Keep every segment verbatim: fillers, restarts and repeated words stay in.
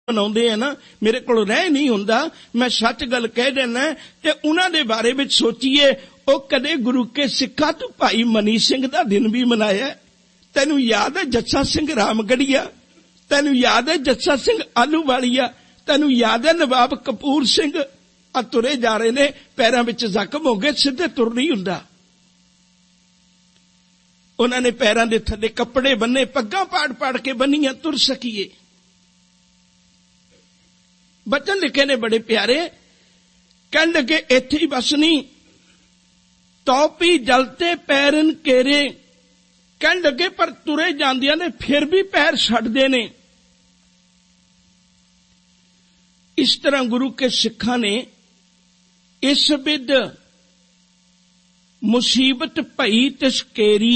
बनाउंदे आ ना, मेरे कोल रह नहीं हुंदा, मैं सच गल कह देना। ते उन्हां दे बारे विच सोचीए, ओ कदे गुरु के सिक्खा तू भाई मनी सिंह दा दिन भी मनाया? तैनू याद है जस्सा सिंह रामगढ़िया? तैनू याद है जस्सा सिंह आलूवालिया? तैनू याद है नवाब कपूर सिंह? आ तुरे जा रहे ने, पैरां विच जख्म हो गए, सीधे तुर नहीं हुंदा। उन्होंने पैरां दे थल्ले कपड़े बन्ने, पग्गां पाड़ पाड़ के बन्नियां, तुर सकीए। बचन लिखे ने बड़े प्यारे, कहन लगे इत्थे ही बस नहीं, तौपी जलते पैरन केरे। कहन लगे पर तुरे जांदियां ने फिर भी पैर छड्डदे ने। इस तरह गुरु के सिखां ने इस विद मुसीबत भई तिस केरी,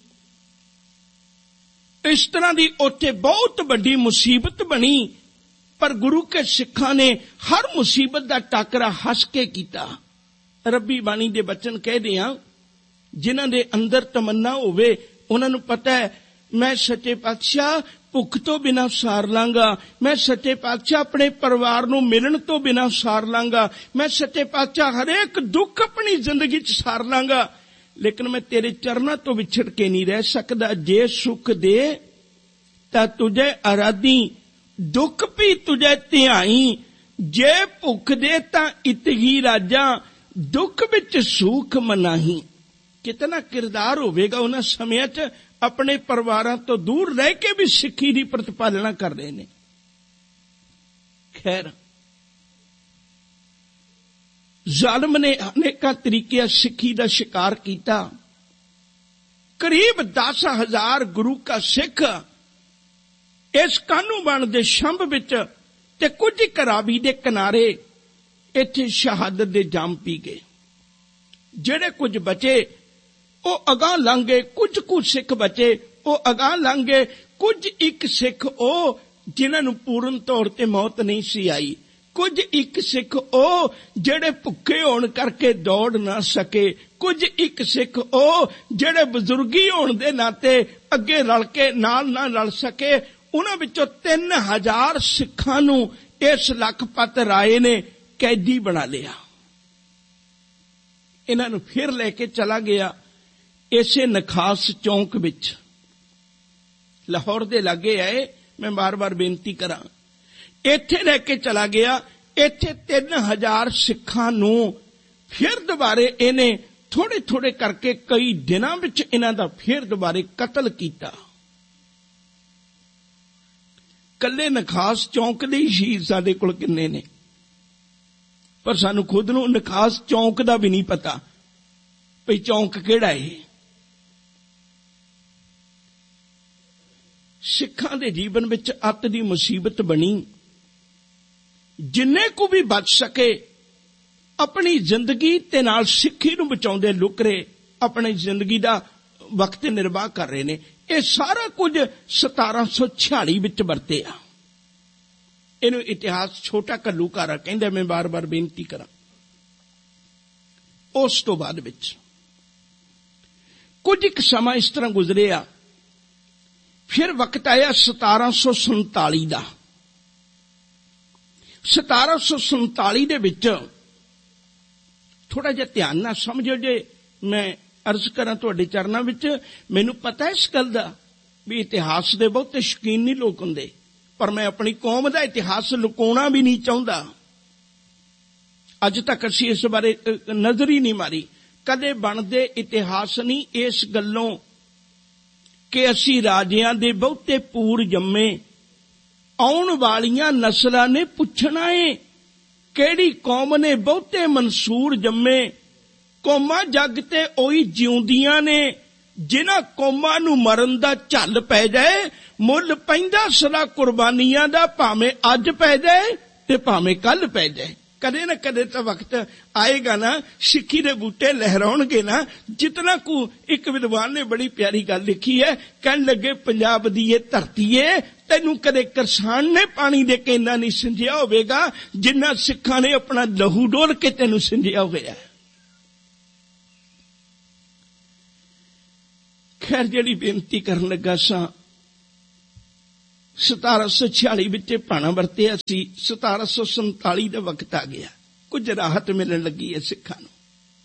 इस तरह की उत्थे बहुत बड़ी मुसीबत बनी, पर गुरु के सिखां ने हर मुसीबत का टाकरा हस के किया। रब्बी बाणी दे बचन कहदे आ, जिन्हां दे अंदर तमन्ना होवे उन्हां नूं पता है मैं सच्चे पातशाह भुख तो बिना सार लांगा, मैं सच्चे पातशाह अपने परिवार नूं मिलन तो बिना सार लांगा, मैं सच्चे पातशाह हरेक दुख अपनी जिंदगी च सार लांगा, लेकिन मैं तेरे चरना तो विछड़ के नहीं रह सकदा। जे सुख दे तां तुझे आराधी, दुख भी तुझे ध्याई, जे भुख दे तां इतही राजा, दुख विच सुख मनाही। कितना किरदार होवेगा उन्हां समयां च, अपने परिवारां तो दूर रह के भी सिक्खी दी प्रतिपालना कर रहे ने। खैर, जालिम ने अनेकां तरीके सिक्खी दा शिकार किया। करीब दस हजार गुरु का सिख इस कानूबन दे शंभ विच ते कुछ करावी दे किनारे इत्थे शहादत दे जाम पी गए। जेड़े कुछ बचे वो अगां लंघ गए, कुछ कुछ सिख बचे वो अगां लंघ गए, कुछ एक सिख ओ जिन्हां नूं पूर्ण तौर ते मौत नहीं सी आई, कुछ एक सिख ओ जेड़े भुखे होण करके दौड़ ना सके, कुछ एक सिख ओ जेड़े बुजुर्गी होण दे नाते अगे रल के नाल ना रल सके। उन्हां विचों तीन हजार सिखां नूं इस लखपत राय ने कैदी बना लिया। इन्हां नूं फिर लेके चला गया इसे नखास चौंक विच, लाहौर दे लागे आए। मैं बार बार बेनती करा, इत्थे लेके चला गया। इत्थे तीन हजार सिखां नूं फिर दोबारे इन्हें थोड़े थोड़े करके कई दिनां विच इन्हां दा फिर दोबारे कतल कीता। कल्ले नखास चौंक दे शहीद साडे कोल किन्ने ने, पर सानू खुद नूं नखास चौंक दा भी नहीं पता भई चौंक किहड़ा है। सिखां दे जीवन विच अत दी मुसीबत बनी। जिन्ने को भी बच सके अपनी जिंदगी ते नाल सिक्खी नूं बचाउंदे लुकरे अपनी जिंदगी दा वक्त निर्वाह कर रहे ने। यह सारा कुछ सतारा सौ छियाली विच वरतिया। इहनूं इतिहास छोटा घल्लूघारा कहंदे। मैं बार बार बेनती करा, उस तो बाद विच कुछ एक समा इस तरह गुजरिया। फिर वक्त आया सतारा सौ संताली का। सतारा सौ संताली दे विच थोड़ा जिहा ध्यान नाल समझो जे मैं अर्ज करा तुहाडे चरनां विच। मैनूं पता है इस गल दा भी इतिहास दे बहुते शौकीन नहीं लोग हुंदे, पर मैं अपनी कौम दा इतिहास लुकाउणा भी नहीं चाहुंदा। अज तक असीं इस बारे नज़र ही नहीं मारी। कदे बनदे इतिहास नहीं इस गल्लों कि असीं राजियां दे बहुते पूर जम्मे, आउण वालियां नस्लां ने पुछना है किहड़ी कौम ने बहुते मंसूर जम्मे। कौमां जग ते ओही जिउंदियां ने जिन्हां कौमां नूं मरन दा झल पै जाए। मुल पैंदा सदा कुर्बानियां दा, भावें अज पै जाए ते भावें कल पै जाए। कदे न कदे तो वक्त आएगा ना, सिक्खी दे बूटे लहराउणगे ना। जितना को एक विद्वान ने बड़ी प्यारी गल लिखी है, कहन लगे पंजाब दी ये धरती है, तैनूं कदे करसान ने पानी दे के इन्ना नहीं सिंजिया होवेगा जिन्ना सिखां ने अपना लहू डोल के तैनूं सिंजिया होया। खैर, जिहड़ी बेनती करन लगा सां, सतारा सौ छियाली विच भाणा वरतिया सी, सतारा सौ संताली का वक्त आ गया, कुछ राहत मिलने लगी है सिखां नूं।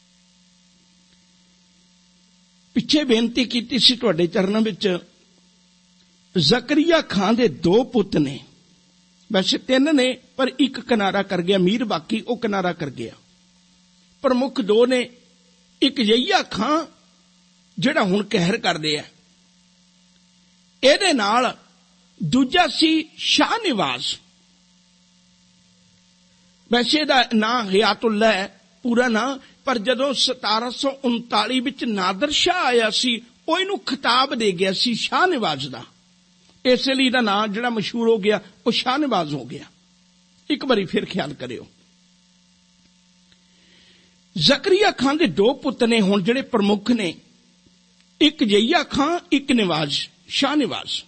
पिछे बेनती की सी तुहाडे चरणों विच, जकरिया खां दे दो पुत ने, वैसे तीन ने पर एक किनारा कर गया, मीर बाकी वो किनारा कर गया। प्रमुख दो ने, एक यहिया खां जिहड़ा हुण कहर करदे आ, इहदे नाल दूजा सी शाह निवाज, वैसे दा नां हयातुल्ला है पूरा नां, पर जदों सतारा सौ उनताली विच नादर शाह आया सी वो इहनूं खिताब दे गया सी शाह निवाज दा, इसलिए दा नां जिहड़ा मशहूर हो गया वो शाह निवाज हो गया। एक बारी फिर ख्याल करियो, जकरिया खां दे दो पुत ने हुण जिहड़े प्रमुख ने, एक यहिया खां एक निवाज, शाह निवाज।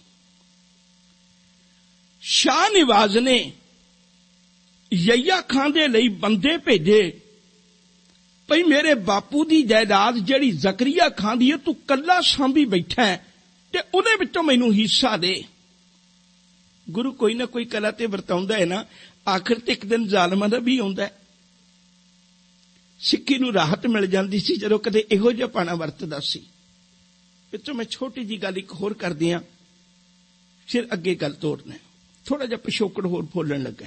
शाह निवाज ने यहिया खां दे लई बंदे भेजे, भई मेरे बापू दी जायदाद जिहड़ी जकरिया खां दी है तू कल्ला सांभी बैठा है ते उहदे विचों मैनूं हिस्सा दे। गुरु कोई ना कोई कला ते वरताउंदा है ना, आखिर ते एक दिन जालमां दा भी आउंदा है। सिक्की नूं राहत मिल जांदी सी जदों कदे इहो जिहा पाणा वरतदा सी। पिछों मैं छोटी जी गल एक होर कर दियां, फिर अगे गल तोड़ना, थोड़ा जिहा पिछोकड़ होर बोलण लगा।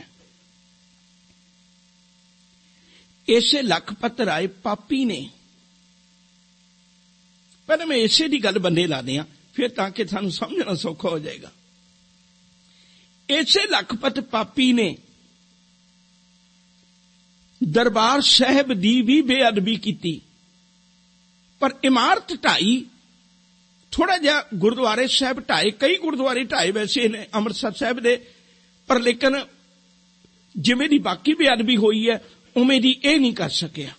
इसे लखपत राय पापी ने, पहले मैं इसे दी गल बंदे ला दियां फिर ताकि सानूं समझना सौखा हो जाएगा। इसे लखपत पापी ने दरबार साहब दी भी बेअदबी की, पर इमारत ढाई, थोड़ा जिहा गुरुद्वारे साहब ढाए, कई गुरुद्वारे ढाए वैसे ने अमृतसर साहब दे, पर लेकिन जिवें दी बाकी बेअदबी हुई है उवें दी इह नहीं कर सकिया।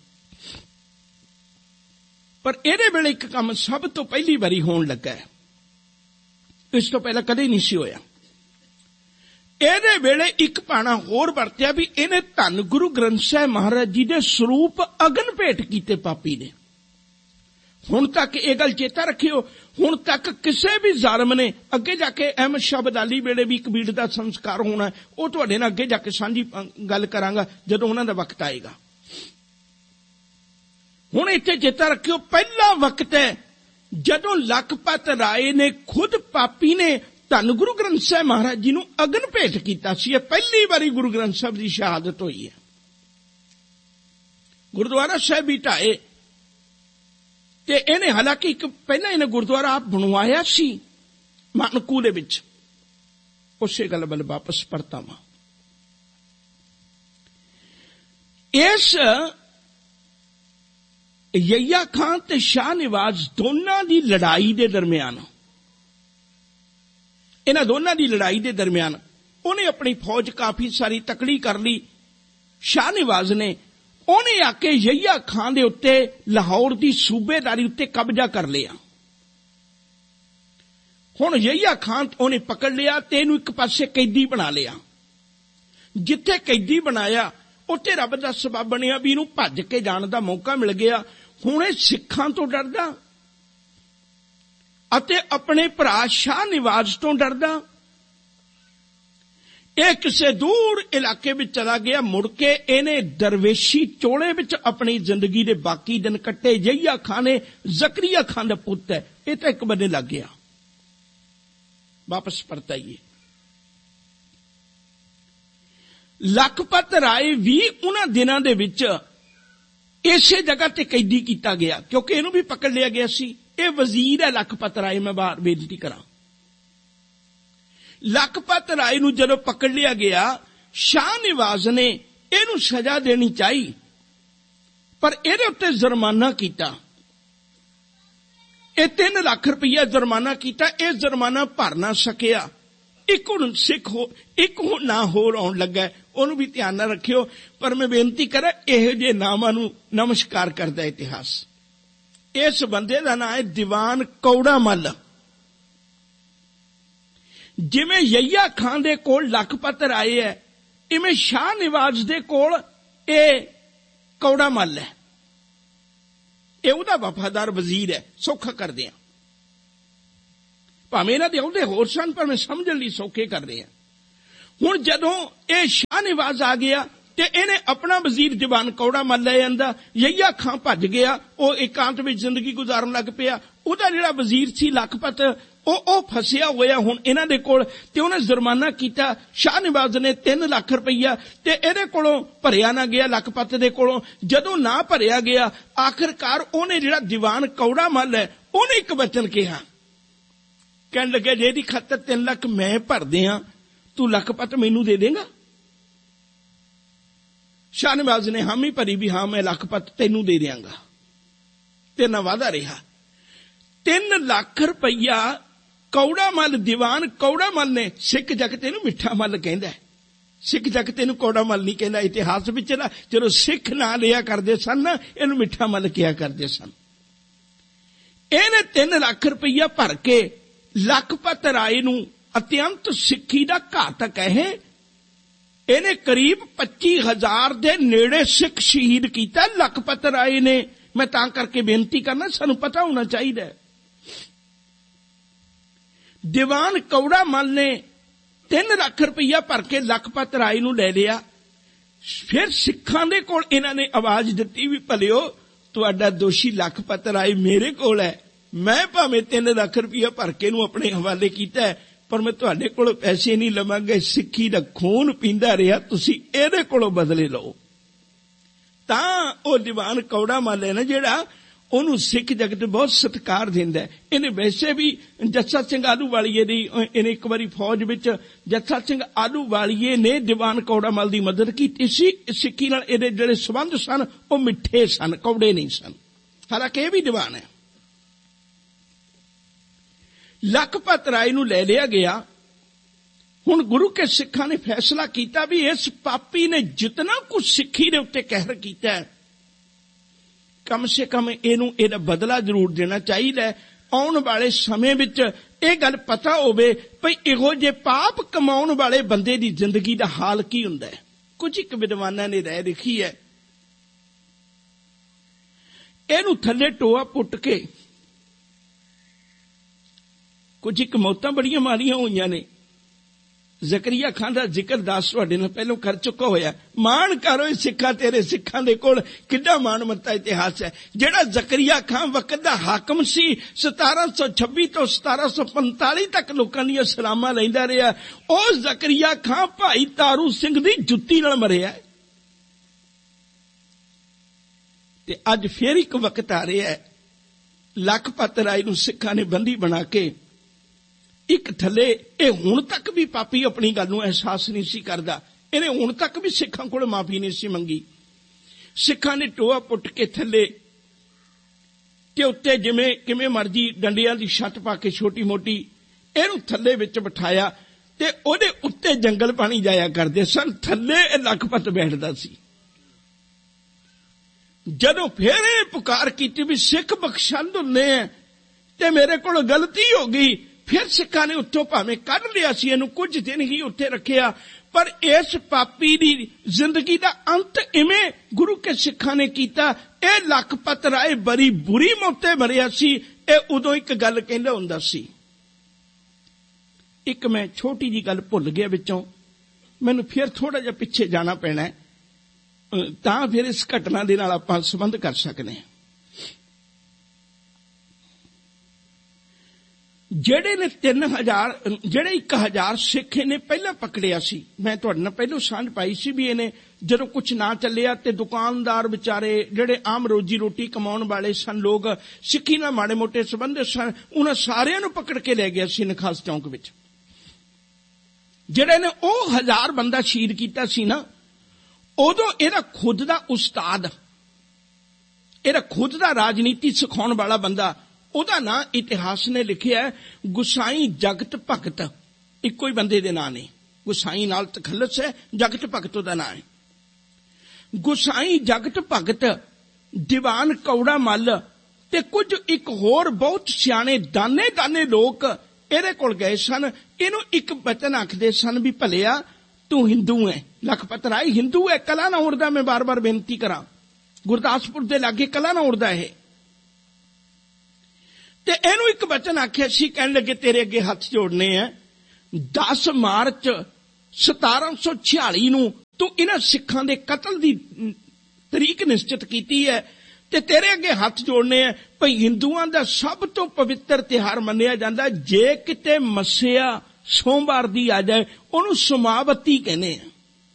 पर इहदे वेले एक काम सब तो पहली बारी होण लगा है, इस तो पहला कदे नहीं सी होया। इहदे वेले एक पाणा होर वरतिया भी इहने धन गुरु ग्रंथ साहिब महाराज जी दे स्वरूप अगन भेंट कीते पापी ने। हुण तक यह गल चेता रखियो, हुण तक किसी भी जालम ने, अगे जाके अहमद शाह अब्दाली वेले भी एक बीड़ का संस्कार होना है, वो तुहाडे नाल अगे जाके सांझी गल करांगा जदों उन्हां दा वक्त आएगा। हुण इत्थे चेता रखियो, पहला वक्त है जदों लखपत राय ने खुद पापी ने धन गुरु ग्रंथ साहिब महाराज जी नूं अगन भेंट कीता सी। पहली बारी गुरु ग्रंथ साहिब की शहादत हुई है। गुरुद्वारा साहिब भी ढाए ते इहने, हालांकि एक पहला इन्हें गुरुद्वारा आप बनवाया सी मानकू दे विच, उसे गल वल वापस परतावां। इस यहिया खां ते शाह निवाज दोनां दी लड़ाई दे दरमियान, इन्हां दोनां दी लड़ाई दे दरमियान उन्हें अपनी फौज काफी सारी तकड़ी कर ली। शाह निवाज ने उन्हें आके यहिया खां दे उत्ते लाहौर दी सूबेदारी उत्ते कब्जा कर लिया। हुण यहिया खां उन्हें पकड़ लिया ते इहनूं एक पासे कैदी बना लिया। जिथे कैदी बनाया उत्थे रब दा सबब बनिया भी इहनूं भज के जाण दा मौका मिल गया। हुण इह सिखां तो डरदा अते अपने भरा शाह निवाज तो डरदा, यह किसी दूर इलाके में चला गया। मुड़ के इन्हें दरवेशी चोले विच अपनी जिंदगी के बाकी दिन कट्टे। यहिया खां ने जकरिया खां दा पुत है, यह तो एक बने लग गया। वापस परताइए, लखपत राय भी उन्हां दिनां दे विच इसे जगह ते कैदी किया गया, क्योंकि इहनूं भी पकड़ लिया गया सी। यह वजीर है लखपत राय, मैं बाहर बेनती करा। लखपत राय नूं जदों पकड़ लिया गया, शाह निवाज ने इहनूं सजा देनी चाहिए, पर इहदे उत्ते जुर्माना कीता। यह तीन लाख रुपया जुर्माना कीता, यह जुर्माना भर ना सकिया। एक हुण सिख हो एक हुण ना होर आउण लगा, उहनूं भी ध्यान ना रखियो। पर मैं बेनती करा, इहो जिहे नामां नूं नमस्कार करदा इतिहास। इस बंदे दा नाम है दीवान कौड़ा मल। जिवें यहिया खां दे कोल लखपत राय है, इवें शाह निवाज दे कोल ए कौड़ा मल है। यह उहदा वफादार वजीर है। सौखा कर दिया, ਭਾਵੇਂ ਇਹਨਾਂ ਦੇ ਅਹੁਦੇ ਹੋਰ ਸਨ, ਪਰ ਮੈਂ ਸਮਝਣ ਲਈ ਸੌਖੇ ਕਰ ਰਿਹਾ। ਹੁਣ ਜਦੋਂ ਇਹ ਸ਼ਾਹ ਨਿਵਾਜ਼ ਆ ਗਿਆ ਤੇ ਇਹਨੇ ਆਪਣਾ ਵਜ਼ੀਰ ਦੀਵਾਨ ਕੌੜਾ ਮੱਲ ਲੈ ਜਾਂਦਾ, ਯਹੀਆ ਖਾਂ ਭੱਜ ਗਿਆ, ਉਹ ਇਕਾਂਤ ਵਿੱਚ ਜ਼ਿੰਦਗੀ ਗੁਜ਼ਾਰਨ ਲੱਗ ਪਿਆ। ਉਹਦਾ ਜਿਹੜਾ ਵਜ਼ੀਰ ਸੀ ਲਖਪਤ, ਉਹ ਉਹ ਫਸਿਆ ਹੋਇਆ ਹੁਣ ਇਹਨਾਂ ਦੇ ਕੋਲ, ਤੇ ਉਹਨੇ ਜੁਰਮਾਨਾ ਕੀਤਾ। ਸ਼ਾਹ ਨਿਵਾਜ਼ ਨੇ ਤਿੰਨ ਲੱਖ ਰੁਪਈਆ ਤੇ ਇਹਦੇ ਕੋਲੋਂ ਭਰਿਆ ਨਾ ਗਿਆ, ਲਖਪਤ ਦੇ ਕੋਲੋਂ। ਜਦੋਂ ਨਾ ਭਰਿਆ ਗਿਆ, ਆਖਿਰਕਾਰ ਉਹਨੇ ਜਿਹੜਾ ਦੀਵਾਨ ਕੌੜਾ ਮੱਲ ਹੈ, ਉਹਨੇ ਇੱਕ ਵਚਨ ਕਿਹਾ, ਕਹਿਣ ਲੱਗੇ ਜੇ ਇਹਦੀ ਖਾਤਰ ਤਿੰਨ ਲੱਖ ਮੈਂ ਭਰਦੇ ਆ, ਤੂੰ ਲਖਪਤ ਮੈਨੂੰ ਦੇ ਦੇਂਗਾ? ਸ਼ਾਹ ਨਿਵਾਜ਼ ਨੇ ਹਾਮੀ ਭਰੀ ਵੀ ਹਾਂ ਮੈਂ ਲਖਪਤ ਤੈਨੂੰ ਦੇ ਦਿਆਂਗਾ, ਤੇ ਨਾ ਵਾਅਦਾ ਰਿਹਾ। ਤਿੰਨ ਲੱਖ ਰੁਪਈਆ ਕੌੜਾ ਮੱਲ, ਦੀਵਾਨ ਕੌੜਾ ਮੱਲ ਨੇ, ਸਿੱਖ ਜਗਤ ਇਹਨੂੰ ਮਿੱਠਾ ਮੱਲ ਕਹਿੰਦਾ, ਸਿੱਖ ਜਗਤ ਇਹਨੂੰ ਕੌੜਾ ਮੱਲ ਨਹੀਂ ਕਹਿੰਦਾ। ਇਤਿਹਾਸ ਵਿੱਚ ਨਾ ਜਦੋਂ ਸਿੱਖ ਨਾਂ ਲਿਆ ਕਰਦੇ ਸਨ ਨਾ, ਇਹਨੂੰ ਮਿੱਠਾ ਮੱਲ ਕਿਹਾ ਕਰਦੇ ਸਨ। ਇਹਨੇ ਤਿੰਨ ਲੱਖ ਰੁਪਈਆ ਭਰ ਕੇ ਲਖਪਤ ਰਾਏ ਨੂੰ, ਅਤਿਅੰਤ ਸਿੱਖੀ ਦਾ ਘਾਤਕ ਹੈ, ਇਹਨੇ ਕਰੀਬ ਪੱਚੀ ਹਜ਼ਾਰ ਦੇ ਨੇੜੇ ਸਿੱਖ ਸ਼ਹੀਦ ਕੀਤਾ ਲਖਪਤ ਰਾਏ ਨੇ। ਮੈਂ ਤਾਂ ਕਰਕੇ ਬੇਨਤੀ ਕਰਨਾ, ਸਾਨੂੰ ਪਤਾ ਹੋਣਾ ਚਾਹੀਦਾ। ਦੀਵਾਨ ਕੌੜਾ ਮੱਲ ਨੇ ਤਿੰਨ ਲੱਖ ਰੁਪਈਆ ਭਰ ਕੇ ਲਖਪਤ ਰਾਏ ਨੂੰ ਲੈ ਲਿਆ। ਫਿਰ ਸਿੱਖਾਂ ਦੇ ਕੋਲ ਇਹਨਾਂ ਨੇ ਆਵਾਜ਼ ਦਿੱਤੀ ਵੀ ਭਲਿਓ, ਤੁਹਾਡਾ ਦੋਸ਼ੀ ਲਖਪਤ ਰਾਏ ਮੇਰੇ ਕੋਲ ਹੈ, ਮੈਂ ਭਾਵੇਂ ਤਿੰਨ ਲੱਖ ਰੁਪਈਆ ਭਰ ਕੇ ਨੂੰ ਆਪਣੇ ਹਵਾਲੇ ਕੀਤਾ, ਪਰ ਮੈਂ ਤੁਹਾਡੇ ਕੋਲੋਂ ਪੈਸੇ ਨਹੀਂ ਲਵਾਂਗਾ। ਸਿੱਖੀ ਦਾ ਖੂਨ ਪੀਂਦਾ ਰਿਹਾ, ਤੁਸੀਂ ਇਹਦੇ ਕੋਲੋਂ ਬਦਲੇ ਲਓ। ਤਾਂ ਉਹ ਦੀਵਾਨ ਕੌੜਾ ਮੱਲ ਹੈ ਨਾ ਜਿਹੜਾ, ਉਹਨੂੰ ਸਿੱਖ ਜਗਤ ਬਹੁਤ ਸਤਿਕਾਰ ਦਿੰਦਾ। ਇਹਨੇ ਵੈਸੇ ਵੀ ਜੱਸਾ ਸਿੰਘ ਆਹਲੂਵਾਲੀਏ ਦੀ, ਇਹਨੇ ਇੱਕ ਵਾਰੀ ਫੌਜ ਵਿੱਚ ਜੱਸਾ ਸਿੰਘ ਆਹਲੂਵਾਲੀਏ ਨੇ ਦੀਵਾਨ ਕੌੜਾ ਮੱਲ ਦੀ ਮਦਦ ਕੀਤੀ ਸੀ। ਸਿੱਖੀ ਨਾਲ ਇਹਦੇ ਜਿਹੜੇ ਸੰਬੰਧ ਸਨ ਉਹ ਮਿੱਠੇ ਸਨ, ਕੌੜੇ ਨਹੀਂ ਸਨ। ਹਾਲਾਂਕਿ ਇਹ ਵੀ ਦੀਵਾਨ ਹੈ। ਲਖਪਤ ਰਾਏ ਨੂੰ ਲੈ ਲਿਆ ਗਿਆ। ਹੁਣ ਗੁਰੂ ਕੇ ਸਿੱਖਾਂ ਨੇ ਫੈਸਲਾ ਕੀਤਾ ਵੀ ਇਸ ਪਾਪੀ ਨੇ ਜਿਤਨਾ ਕੁਝ ਸਿੱਖੀ ਦੇ ਉੱਤੇ ਕਹਿਰ ਕੀਤਾ ਹੈ, ਕਮ ਸੇ ਕਮ ਇਹਨੂੰ ਇਹਦਾ ਬਦਲਾ ਜ਼ਰੂਰ ਦੇਣਾ ਚਾਹੀਦਾ। ਆਉਣ ਵਾਲੇ ਸਮੇਂ ਵਿੱਚ ਇਹ ਗੱਲ ਪਤਾ ਹੋਵੇ ਭਈ ਇਹੋ ਜਿਹੇ ਪਾਪ ਕਮਾਉਣ ਵਾਲੇ ਬੰਦੇ ਦੀ ਜ਼ਿੰਦਗੀ ਦਾ ਹਾਲ ਕੀ ਹੁੰਦਾ ਹੈ। ਕੁਝ ਇੱਕ ਵਿਦਵਾਨਾਂ ਨੇ ਰਾਏ ਲਿਖੀ ਹੈ, ਇਹਨੂੰ ਥੱਲੇ ਟੋਆ ਪੁੱਟ ਕੇ, ਕੁਝ ਇੱਕ ਮੌਤਾਂ ਬੜੀਆਂ ਮਾਰੀਆਂ ਹੋਈਆਂ ਨੇ। ਜ਼ਕਰੀਆ ਖਾਂ ਦਾ ਜ਼ਿਕਰ ਦਾਸ ਤੁਹਾਡੇ ਨਾਲ ਪਹਿਲਾਂ ਕਰ ਚੁੱਕਾ ਹੋਇਆ। ਮਾਣ ਕਰੋ ਸਿੱਖਾਂ, ਤੇਰੇ ਸਿੱਖਾਂ ਦੇ ਕੋਲ ਕਿੱਡਾ ਮਾਣ ਮੱਤਾ ਇਤਿਹਾਸ ਹੈ। ਜਿਹੜਾ ਜ਼ਕਰੀਆ ਖਾਂ ਵਕਤ ਦਾ ਹਾਕਮ ਸੀ, ਸਤਾਰਾਂ ਸੌ ਛੱਬੀ ਤੋਂ ਸਤਾਰਾਂ ਸੌ ਪੰਤਾਲੀ ਤੱਕ ਲੋਕਾਂ ਦੀਆਂ ਸਲਾਮਾਂ ਲੈਂਦਾ ਰਿਹਾ। ਉਹ ਜ਼ਕਰੀਆ ਖਾਂ ਭਾਈ ਤਾਰੂ ਸਿੰਘ ਦੀ ਜੁੱਤੀ ਨਾਲ ਮਰਿਆ। ਤੇ ਅੱਜ ਫੇਰ ਇੱਕ ਵਕਤ ਆ ਰਿਹਾ ਹੈ, ਲਖਪਤ ਰਾਏ ਨੂੰ ਸਿੱਖਾਂ ਨੇ ਬੰਦੀ ਬਣਾ ਕੇ ਇੱਕ ਥੱਲੇ, ਇਹ ਹੁਣ ਤੱਕ ਵੀ ਪਾਪੀ ਆਪਣੀ ਗੱਲ ਨੂੰ ਅਹਿਸਾਸ ਨਹੀਂ ਸੀ ਕਰਦਾ। ਇਹਨੇ ਹੁਣ ਤੱਕ ਵੀ ਸਿੱਖਾਂ ਕੋਲ ਮਾਫੀ ਨਹੀਂ ਸੀ ਮੰਗੀ। ਸਿੱਖਾਂ ਨੇ ਟੋਆ ਪੁੱਟ ਕੇ ਥੱਲੇ ਤੇ ਉੱਤੇ ਜਿਵੇਂ ਕਿਵੇਂ ਮਰਜੀ ਡੰਡਿਆਂ ਦੀ ਛੱਤ ਪਾ ਕੇ ਛੋਟੀ ਮੋਟੀ ਇਹਨੂੰ ਥੱਲੇ ਵਿੱਚ ਬਿਠਾਇਆ ਤੇ ਉਹਦੇ ਉੱਤੇ ਜੰਗਲ ਪਾਣੀ ਜਾਇਆ ਕਰਦੇ ਸਨ। ਥੱਲੇ ਇਹ ਲਖਪਤ ਬੈਠਦਾ ਸੀ। ਜਦੋਂ ਫੇਰ ਇਹ ਪੁਕਾਰ ਕੀਤੀ ਵੀ ਸਿੱਖ ਬਖਸ਼ੰਦ ਹੁੰਦੇ ਆ ਤੇ ਮੇਰੇ ਕੋਲ ਗਲਤੀ ਹੋ ਗਈ, ਫਿਰ ਸਿੱਖਾਂ ਨੇ ਉੱਥੋਂ ਭਾਵੇਂ ਕੱਢ ਲਿਆ ਸੀ, ਇਹਨੂੰ ਕੁਝ ਦਿਨ ਹੀ ਉੱਥੇ ਰੱਖਿਆ, ਪਰ ਇਸ ਪਾਪੀ ਦੀ ਜ਼ਿੰਦਗੀ ਦਾ ਅੰਤ ਇਵੇਂ ਗੁਰੂ ਕੇ ਸਿੱਖਾਂ ਨੇ ਕੀਤਾ। ਇਹ ਲਖਪਤ ਰਾਏ ਬੜੀ ਬੁਰੀ ਮੌਤੇ ਮਰਿਆ ਸੀ। ਇਹ ਉਦੋਂ ਇੱਕ ਗੱਲ ਕਹਿੰਦਾ ਹੁੰਦਾ ਸੀ, ਇੱਕ ਮੈਂ ਛੋਟੀ ਜੀ ਗੱਲ ਭੁੱਲ ਗਿਆ ਵਿੱਚੋਂ, ਮੈਨੂੰ ਫਿਰ ਥੋੜਾ ਜਿਹਾ ਪਿੱਛੇ ਜਾਣਾ ਪੈਣਾ ਤਾਂ ਫਿਰ ਇਸ ਘਟਨਾ ਦੇ ਨਾਲ ਆਪਾਂ ਸੰਬੰਧ ਕਰ ਸਕਦੇ ਹਾਂ। ਜਿਹੜੇ ਨੇ ਤਿੰਨ ਹਜ਼ਾਰ ਜਿਹੜੇ ਇੱਕ ਹਜ਼ਾਰ ਸਿੱਖ ਨੇ ਪਹਿਲਾਂ ਪਕੜਿਆ ਸੀ, ਮੈਂ ਤੁਹਾਡੇ ਨਾਲ ਪਹਿਲਾਂ ਸਾਂਝ ਪਾਈ ਸੀ ਵੀ ਇਹਨੇ ਜਦੋਂ ਕੁਝ ਨਾ ਚੱਲਿਆ ਤੇ ਦੁਕਾਨਦਾਰ ਵਿਚਾਰੇ ਜਿਹੜੇ ਆਮ ਰੋਜੀ ਰੋਟੀ ਕਮਾਉਣ ਵਾਲੇ ਸਨ, ਲੋਕ ਸਿੱਖੀ ਨਾਲ ਮਾੜੇ ਮੋਟੇ ਸੰਬੰਧ ਸਨ, ਉਹਨਾਂ ਸਾਰਿਆਂ ਨੂੰ ਪਕੜ ਕੇ ਲੈ ਗਿਆ ਸੀ ਨਖਾਸ ਚੌਂਕ ਵਿੱਚ। ਜਿਹੜੇ ਨੇ ਉਹ ਹਜ਼ਾਰ ਬੰਦਾ ਸ਼ਹੀਦ ਕੀਤਾ ਸੀ ਨਾ, ਉਦੋਂ ਇਹਦਾ ਖੁਦ ਦਾ ਉਸਤਾਦ, ਇਹਦਾ ਖੁਦ ਦਾ ਰਾਜਨੀਤੀ ਸਿਖਾਉਣ ਵਾਲਾ ਬੰਦਾ, ਉਹਦਾ ਨਾਂ ਇਤਿਹਾਸ ਨੇ ਲਿਖਿਆ ਗੁਸਾਈ ਜਗਤ ਭਗਤ। ਇੱਕੋ ਹੀ ਬੰਦੇ ਦੇ ਨਾਂ ਨੇ, ਗੁਸਾਈ ਨਾਲ ਤਖੱਲਸ ਹੈ, ਜਗਤ ਭਗਤ ਉਹਦਾ ਨਾਂ ਹੈ। ਗੁਸਾਈ ਜਗਤ ਭਗਤ, ਦੀਵਾਨ ਕੌੜਾ ਮੱਲ ਤੇ ਕੁਝ ਇੱਕ ਹੋਰ ਬਹੁਤ ਸਿਆਣੇ ਦਾਨੇ ਦਾਨੇ ਲੋਕ ਇਹਦੇ ਕੋਲ ਗਏ ਸਨ। ਇਹਨੂੰ ਇੱਕ ਬਚਨ ਆਖਦੇ ਸਨ ਵੀ ਭਲਿਆ ਤੂੰ ਹਿੰਦੂ ਹੈ। ਲਖਪਤ ਰਾਏ ਹਿੰਦੂ ਹੈ, ਕਲਾ ਨਾ ਉੜਦਾ। ਮੈਂ ਬਾਰ ਬਾਰ ਬੇਨਤੀ ਕਰਾਂ, ਗੁਰਦਾਸਪੁਰ ਦੇ ਲਾਗੇ ਕਲਾ ਨਾ ਉੜਦਾ ਇਹ। ते इहनूं एक वचन आखिया सी, कहण लगे तेरे अगे हथ जोड़ने हैं, दस मार्च सतारां सौ छियाली नूं तू इन्हां सिखां दे कतल दी तरीक निश्चित कीती है ते तेरे अगे हथ जोड़ने हैं भई हिंदुआं दा सब तो पवित्र तिहार मन्निया जांदा, जे किते मस्सिया सोमवार दी आ जाए उहनूं समावती कहने हैं।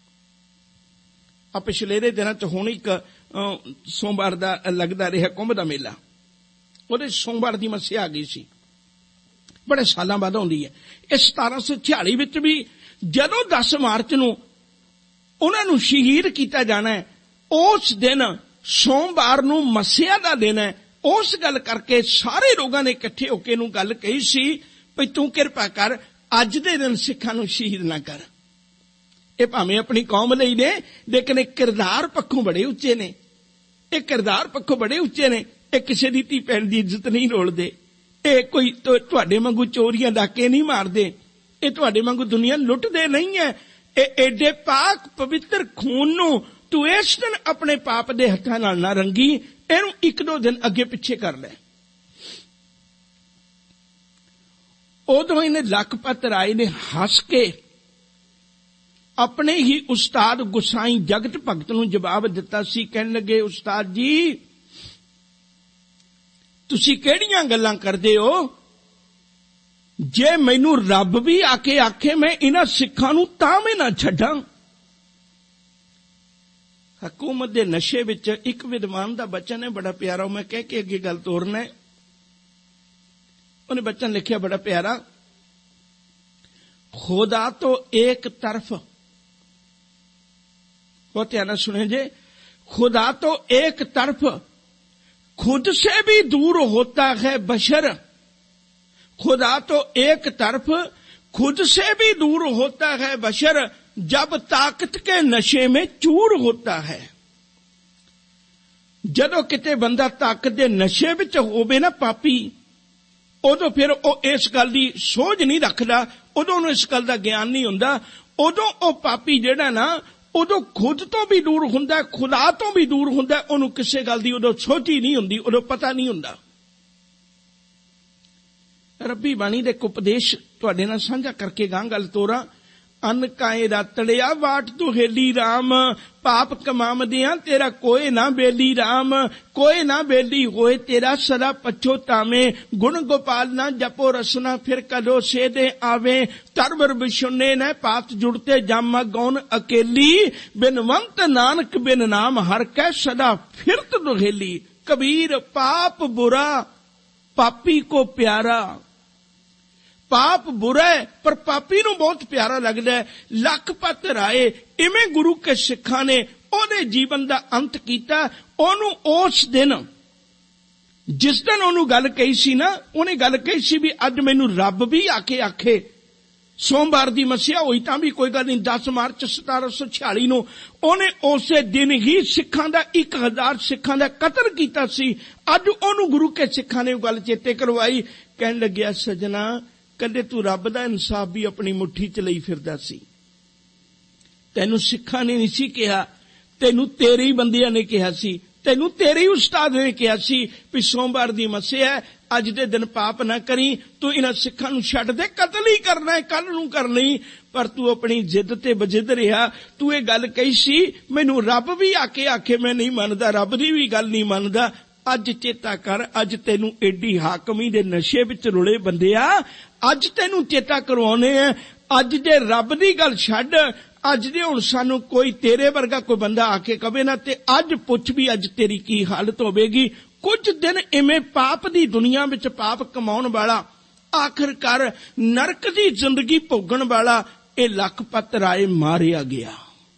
आ पिछलेरे दिनां च हुण एक सोमवार दा लगदा रिहा कुंभ दा मेला, ਉਹਦੇ ਸੋਮਵਾਰ ਦੀ ਮੱਸਿਆ ਆ ਗਈ ਸੀ, ਬੜੇ ਸਾਲਾਂ ਬਾਅਦ ਆਉਂਦੀ ਹੈ। ਇਹ ਸਤਾਰਾਂ ਸੌ ਛਿਆਲੀ ਵਿੱਚ ਵੀ ਜਦੋਂ ਦਸ ਮਾਰਚ ਨੂੰ ਉਹਨਾਂ ਨੂੰ ਸ਼ਹੀਦ ਕੀਤਾ ਜਾਣਾ ਹੈ, ਉਸ ਦਿਨ ਸੋਮਵਾਰ ਨੂੰ ਮੱਸਿਆ ਦਾ ਦਿਨ ਹੈ। ਉਸ ਗੱਲ ਕਰਕੇ ਸਾਰੇ ਲੋਕਾਂ ਨੇ ਇਕੱਠੇ ਹੋ ਕੇ ਨੂੰ ਗੱਲ ਕਹੀ ਸੀ ਵੀ ਤੂੰ ਕਿਰਪਾ ਕਰ ਅੱਜ ਦੇ ਦਿਨ ਸਿੱਖਾਂ ਨੂੰ ਸ਼ਹੀਦ ਨਾ ਕਰ। ਇਹ ਭਾਵੇਂ ਆਪਣੀ ਕੌਮ ਲਈ ਨੇ, ਲੇਕਿਨ ਇਹ ਕਿਰਦਾਰ ਪੱਖੋਂ ਬੜੇ ਉੱਚੇ ਨੇ, ਇਹ ਕਿਰਦਾਰ ਪੱਖੋਂ ਬੜੇ ਉੱਚੇ ਨੇ। ਇਹ ਕਿਸੇ ਦੀ ਧੀ ਭੈਣ ਦੀ ਇੱਜ਼ਤ ਨਹੀਂ ਰੋਲਦੇ, ਇਹ ਕੋਈ ਤੁਹਾਡੇ ਵਾਂਗੂ ਚੋਰੀਆਂ ਡਾਕੇ ਨਹੀਂ ਮਾਰਦੇ, ਇਹ ਤੁਹਾਡੇ ਵਾਂਗੂ ਦੁਨੀਆ ਲੁੱਟਦੇ ਨਹੀਂ ਹੈ। ਇਹ ਏਡੇ ਪਾਕ ਪਵਿੱਤਰ ਖੂਨ ਨੂੰ ਤੂੰ ਇਸ ਦਿਨ ਆਪਣੇ ਪਾਪ ਦੇ ਹੱਥਾਂ ਨਾਲ ਨਾ ਰੰਗੀ, ਇਹਨੂੰ ਇੱਕ ਦੋ ਦਿਨ ਅੱਗੇ ਪਿੱਛੇ ਕਰ ਲੈ। ਉਦੋਂ ਇਹਨੇ ਲਖਪਤ ਰਾਏ ਨੇ ਹੱਸ ਕੇ ਆਪਣੇ ਹੀ ਉਸਤਾਦ ਗੁਸਾਈ ਜਗਤ ਭਗਤ ਨੂੰ ਜਵਾਬ ਦਿੱਤਾ ਸੀ। ਕਹਿਣ ਲੱਗੇ, ਉਸਤਾਦ ਜੀ ਤੁਸੀਂ ਕਿਹੜੀਆਂ ਗੱਲਾਂ ਕਰਦੇ ਹੋ? ਜੇ ਮੈਨੂੰ ਰੱਬ ਵੀ ਆ ਕੇ ਆਖੇ ਮੈਂ ਇਹਨਾਂ ਸਿੱਖਾਂ ਨੂੰ ਤਾਂ ਮੈਂ ਨਾ ਛੱਡਾਂ। ਹਕੂਮਤ ਦੇ ਨਸ਼ੇ ਵਿੱਚ ਇੱਕ ਵਿਦਵਾਨ ਦਾ ਬਚਨ ਹੈ ਬੜਾ ਪਿਆਰਾ, ਮੈਂ ਕਹਿ ਕੇ ਅੱਗੇ ਗੱਲ ਤੋਰਨਾ ਹੈ। ਉਹਨੇ ਬਚਨ ਲਿਖਿਆ ਬੜਾ ਪਿਆਰਾ, खुदा तो एक तरफ, बहुत ध्यान सुने जे, खुदा तो एक तरफ खुद से भी दूर होता है बशर, खुदा तो एक तरफ खुद से भी दूर होता है बशर, जब ताकत के नशे में चूर होता है। जदों किते बंदा ताकत दे नशे विच होवे ना पापी, उदों फिर ਉਹ ਇਸ ਗੱਲ ਦੀ ਸੋਝ ਨਹੀਂ ਰੱਖਦਾ, ਉਦੋਂ ਉਹਨੂੰ ਇਸ ਗੱਲ ਦਾ ਗਿਆਨ ਨਹੀਂ ਹੁੰਦਾ। ਉਦੋਂ ਉਹ ਪਾਪੀ ਜਿਹੜਾ ਨਾ ਉਦੋਂ ਖੁਦ ਤੋਂ ਵੀ ਦੂਰ ਹੁੰਦਾ, ਖੁਦਾ ਤੋਂ ਵੀ ਦੂਰ ਹੁੰਦਾ, ਉਹਨੂੰ ਕਿਸੇ ਗੱਲ ਦੀ ਉਦੋਂ ਸੋਝ ਹੀ ਨਹੀਂ ਹੁੰਦੀ, ਉਦੋਂ ਪਤਾ ਨਹੀਂ ਹੁੰਦਾ। ਰੱਬੀ ਬਾਣੀ ਦੇ ਇੱਕ ਉਪਦੇਸ਼ ਤੁਹਾਡੇ ਨਾਲ ਸਾਂਝਾ ਕਰਕੇ ਗਾਂ ਗੱਲ ਤੋਰਾਂ। ਅਨ ਕਾਏ ਰਾਤੜਿਆ ਵਾਟ ਤੂੰ ਹੇਲੀ ਰਾਮ, ਪਾਪ ਕਮਾਮਦਿਆਂ ਤੇਰਾ ਕੋਏ ਨਾ ਬੇਲੀ ਰਾਮ, ਕੋਏ ਨਾ ਬੇਲੀ ਹੋਏ ਤੇਰਾ ਸਦਾ ਪਛੋਤਾਵੇਂ, ਗੁਣ ਗੋਪਾਲ ਨਾ ਜਪੋ ਰਸਨਾ ਫਿਰ ਕਦੋ ਸੇਦੇ ਆਵੇ, ਤਰਵਰ ਬਿਸ਼ੁਨੇ ਨੇ ਪਾਤ ਜੁੜਤੇ ਜਾਮਾ ਗੌਨ ਅਕੇਲੀ, ਬਿਨਵੰਤ ਨਾਨਕ ਬਿਨ ਨਾਮ ਹਰ ਕੈ ਸਦਾ ਫਿਰਤ ਦੁਹੇਲੀ। ਕਬੀਰ ਪਾਪ बुरा पापी को प्यारा, पाप बुरा है पर पापी नूं बहुत प्यारा लगदा है। लखपत राय इवें गुरु के सिखां ने ओहदे जीवन दा अंत कीता। ओनू उस दिन जिस दिन ओनू गल कही सी ना, उहने गल कही सी भी अज मैनू रब भी आके आखे सोमवार दी मसीहा होई तां भी कोई गल नहीं। दस मार्च सतारा सौ छियाली नूं ओहने उसे दिन ही सिखां दा एक हजार सिखां दा कतल कीता सी। अज ओनू गुरु के सिखां ने गल चेते करवाई। कहन लग्या, सजना कदे तू रब दा इंसाफ भी अपनी मुट्ठी च लई फिरदा सी। तैनू सिखां ने नहीं सी कहा, तैनू तेरे ही बंदियां ने कहा सी, तैनू तेरे ही उस्ताद ने कहा सी भी सोमवार दी मसीहा है, अज दे दिन पाप ना करी, तू इन्हां सिखां नूं छड्ड दे, कतल ही करना है, कल नूं कर लई। पर तू अपनी जिद ते बजिद रहा। तू ये गल कही सी मैनू रब भी आके आखे मैं नहीं मनदा, रब दी भी गल नहीं मनदा। अज चेता कर, अज तेनू एडी हाकमी दे नशे विच रुले बंदिया, अज तेनू चेता करवाने हैं। अज जे रब दी गल छड्ड, अज दे हुण सानू कोई तेरे वर्गा कोई बंदा आके कवे ना, ते अज पुछ भी अज तेरी की हालत होवेगी। कुछ दिन इवें पाप दी दुनिया विच पाप कमाउण वाला, आखिरकार नरक दी जिंदगी भोगण वाला ए लखपत राय मारिया गया।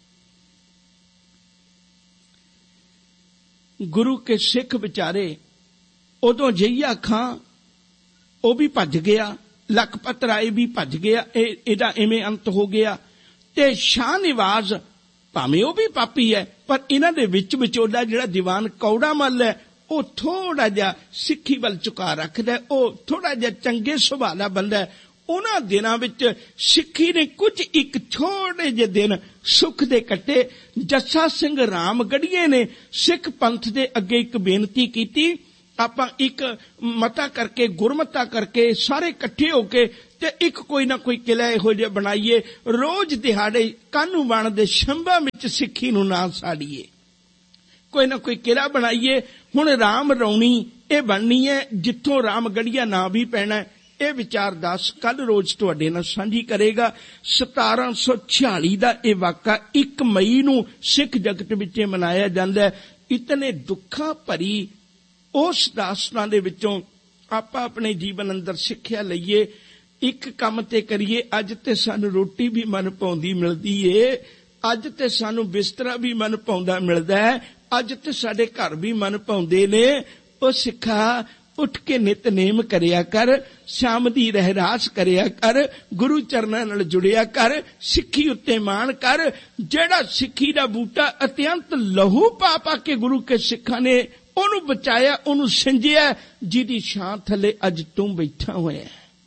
गुरु के सिख बेचारे उदों जईया खां ओ भी भज गया, लखपत राय भी भज गया, एदा इवें अंत हो गया। ते शाह निवाज भावें ओ भी पापी है, पर इन्हां दे विच विचोला जिहड़ा दीवान कौड़ा मल है, ਉਹ थोड़ा जिहा सिक्खी ਵੱਲ ਝੁਕਾ ਰੱਖਦਾ, ਉਹ थोड़ा जिहा चंगे ਸੁਭਾਅ ਦਾ ਬੰਦਾ ਹੈ। ਉਹਨਾਂ ਦਿਨਾਂ ਵਿੱਚ ਸਿੱਖੀ ਨੇ ਕੁਝ ਇੱਕ ਛੋਟੇ ਜਿਹੇ ਦਿਨ ਸੁੱਖ ਦੇ ਕੱਟੇ। ਜੱਸਾ ਸਿੰਘ ਰਾਮਗੜੀਏ ਨੇ ਸਿੱਖ ਪੰਥ ਦੇ ਅੱਗੇ ਇੱਕ ਬੇਨਤੀ ਕੀਤੀ ਆਪਾਂ ਇੱਕ ਮਤਾ ਕਰਕੇ, ਗੁਰਮਤਾ ਕਰਕੇ, ਸਾਰੇ ਇਕੱਠੇ ਹੋ ਕੇ ਤੇ ਇੱਕ ਕੋਈ ਨਾ ਕੋਈ ਕਿਲਾ ਇਹੋ ਜਿਹਾ ਬਣਾਈਏ, ਰੋਜ਼ ਦਿਹਾੜੇ ਕਾਹਨੂੰ ਬਣਦੇ ਸ਼ੰਭਾਂ ਵਿੱਚ ਸਿੱਖੀ ਨੂੰ ਨਾ ਸਾੜੀਏ, ਕੋਈ ਨਾ ਕੋਈ ਕਿਲਾ ਬਣਾਈਏ। ਹੁਣ ਰਾਮ ਰੌਣੀ ਇਹ ਬਣਨੀ ਹੈ, ਜਿੱਥੋਂ ਰਾਮਗੜੀਆ ਨਾਂ ਵੀ ਪੈਣਾ। ਇਹ ਵਿਚਾਰ ਦਾਸ ਕੱਲ ਰੋਜ਼ ਤੁਹਾਡੇ ਨਾਲ ਸਾਂਝੀ ਕਰੇਗਾ। ਸਤਾਰਾਂ ਸੌ ਛਿਆਲੀ ਦਾ ਇਹ ਵਾਕਾ ਇੱਕ ਮਈ ਨੂੰ ਸਿੱਖ ਜਗਤ ਵਿੱਚ ਮਨਾਇਆ ਜਾਂਦਾ ਹੈ। ਇਤਨੇ ਦੁੱਖਾਂ ਭਰੀ ਉਸ ਦਾਸਤਾਂ ਦੇ ਵਿੱਚੋਂ ਆਪਾਂ ਆਪਣੇ ਜੀਵਨ ਅੰਦਰ ਸਿੱਖਿਆ ਲਈਏ, ਇੱਕ ਕੰਮ ਤੇ ਕਰੀਏ। ਅੱਜ ਤੇ ਸਾਨੂੰ ਰੋਟੀ ਵੀ ਮਨ ਭਾਉਂਦੀ ਮਿਲਦੀ ਏ, ਅੱਜ ਤੇ ਸਾਨੂੰ ਬਿਸਤਰਾ ਵੀ ਮਨ ਭਾਉਂਦਾ ਮਿਲਦਾ ਹੈ, ਅੱਜ ਤੇ ਸਾਡੇ ਘਰ ਵੀ ਮਨ ਭਾਉਂਦੇ ਨੇ। ਉਹ ਸਿੱਖਾ ਉੱਠ ਕੇ ਨਿਤਨੇਮ ਕਰਿਆ ਕਰ, ਸ਼ਾਮ ਦੀ ਰਹਿਰਾਸ ਕਰਿਆ ਕਰ, ਗੁਰੂ ਚਰਨਾਂ ਨਾਲ ਜੁੜਿਆ ਕਰ, ਸਿੱਖੀ ਉੱਤੇ ਮਾਣ ਕਰ। ਜਿਹੜਾ ਸਿੱਖੀ ਦਾ ਬੂਟਾ ਅਤਿਅੰਤ ਲਹੂ ਪਾ ਪਾ ਕੇ ਗੁਰੂ ਕੇ ਸਿੱਖਾਂ ਨੇ ਉਹਨੂੰ ਬਚਾਇਆ, ਉਹਨੂੰ ਸਿੰਜਿਆ, ਜਿਹਦੀ ਛਾਂ ਥੱਲੇ ਅੱਜ ਤੂੰ ਬੈਠਾ ਹੋਇਆ।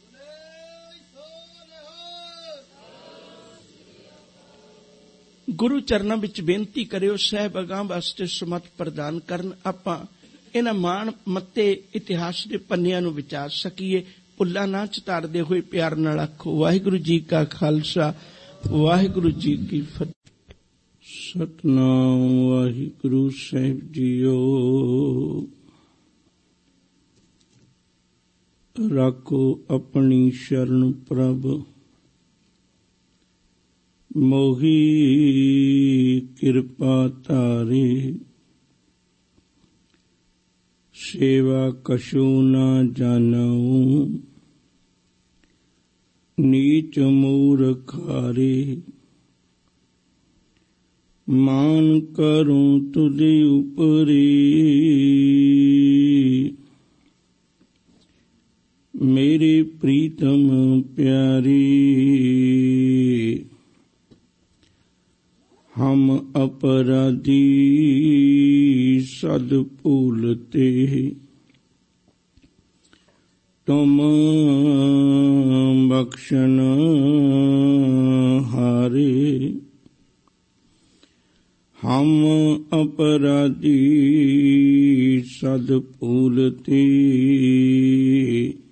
ਗੁਰੂ ਚਰਨਾਂ ਵਿੱਚ ਬੇਨਤੀ ਕਰਿਓ, ਸਾਹਿਬ ਅਗਾਂਹ ਵਾਸਤੇ ਸਮਤ ਪ੍ਰਦਾਨ ਕਰਨ, ਆਪਾਂ ਇਹਨਾਂ ਮਾਣ ਮੱਤੇ ਇਤਿਹਾਸ ਦੇ ਪੰਨਿਆਂ ਨੂੰ ਵਿਚਾਰ ਸਕੀਏ। ਭੁੱਲਾਂ ਨਾ ਚਤਾੜਦੇ ਹੋਏ ਪਿਆਰ ਨਾਲ ਆਖੋ, ਵਾਹਿਗੁਰੂ ਜੀ ਕਾ ਖਾਲਸਾ, ਵਾਹਿਗੁਰੂ ਜੀ ਕੀ ਫਤਿਹ। ਸਤਨਾਮ ਵਾਹਿਗੁਰੂ ਸਾਹਿਬ ਜੀਓ। ਰਾਖੋ ਆਪਣੀ ਸ਼ਰਨ ਪ੍ਰਭ, ਮੋਹੀ ਕਿਰਪਾ ਧਾਰੇ। ਸੇਵਾ ਕਛੂ ਨਾ ਜਾਣਉ, ਨੀਚ ਮੂਰਖਾਰੇ। ਮਾਨ ਕਰੂੰ ਤੁਧੇ ਉਪਰੇ, ਮੇਰੇ ਪ੍ਰੀਤਮ ਪਿਆਰੇ। ਹਮ ਅਪਰਾਧੀ ਸਦ ਭੂਲਤੇ, ਤੁਮ ਬਖਸ਼ਨ ਹਾਰੇ। ਹਮ ਅਪਰਾਧੀ ਸਦ ਭੂਲਤੇ,